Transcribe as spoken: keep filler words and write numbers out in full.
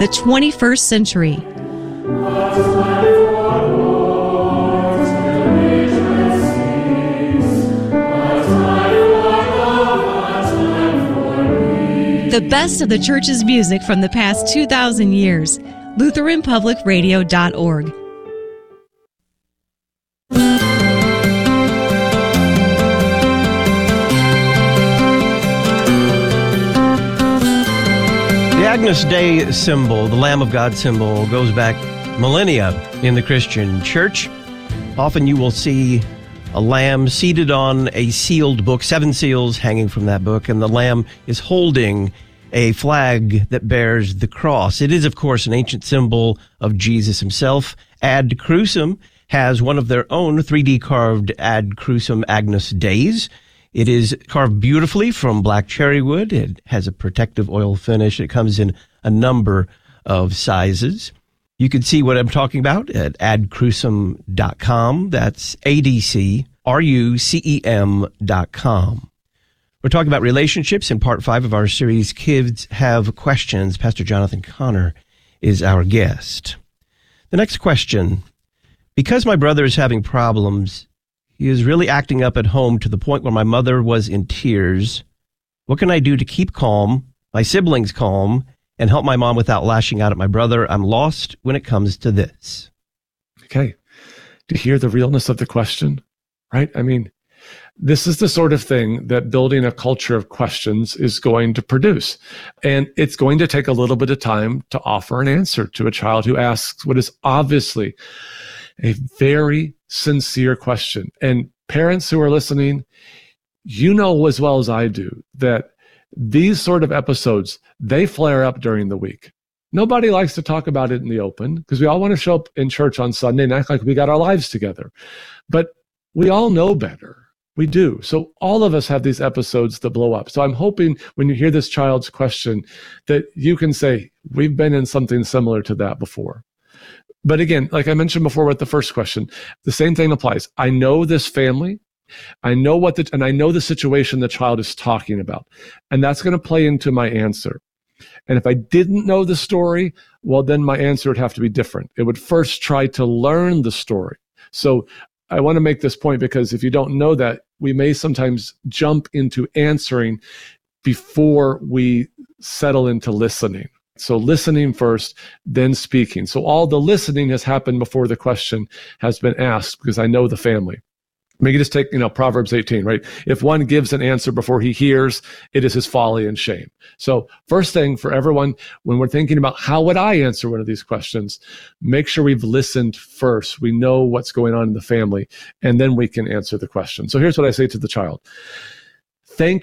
the twenty-first century. The best of the church's music from the past two thousand years. Lutheran Public Radio dot org. The Agnus Dei symbol, the Lamb of God symbol, goes back millennia in the Christian church. Often you will see a lamb seated on a sealed book, seven seals hanging from that book, and the lamb is holding a flag that bears the cross. It is, of course, an ancient symbol of Jesus himself. Ad Crucem has one of their own three D carved Ad Crucem Agnus Deis. It is carved beautifully from black cherry wood. It has a protective oil finish. It comes in a number of sizes. You can see what I'm talking about at ad crucem dot com. That's A D C R U C E M dot com. We're talking about relationships in part five of our series, Kids Have Questions. Pastor Jonathan Connor is our guest. The next question: because my brother is having problems, he is really acting up at home to the point where my mother was in tears. What can I do to keep calm, my siblings calm, and help my mom without lashing out at my brother? I'm lost when it comes to this. Okay. To hear the realness of the question, right? I mean, this is the sort of thing that building a culture of questions is going to produce. And it's going to take a little bit of time to offer an answer to a child who asks what is obviously a very sincere question. And parents who are listening, you know as well as I do that these sort of episodes, they flare up during the week. Nobody likes to talk about it in the open because we all want to show up in church on Sunday and act like we got our lives together. But we all know better. We do. So all of us have these episodes that blow up. So I'm hoping when you hear this child's question that you can say, we've been in something similar to that before. But again, like I mentioned before with the first question, the same thing applies. I know this family. I know what the, and I know the situation the child is talking about. And that's going to play into my answer. And if I didn't know the story, well, then my answer would have to be different. It would first try to learn the story. So I want to make this point because if you don't know that, we may sometimes jump into answering before we settle into listening. So listening first, then speaking. So all the listening has happened before the question has been asked because I know the family. Maybe just take, you know, Proverbs eighteen, right? If one gives an answer before he hears, it is his folly and shame. So first thing for everyone, when we're thinking about how would I answer one of these questions, make sure we've listened first. We know what's going on in the family, and then we can answer the question. So here's what I say to the child. Thank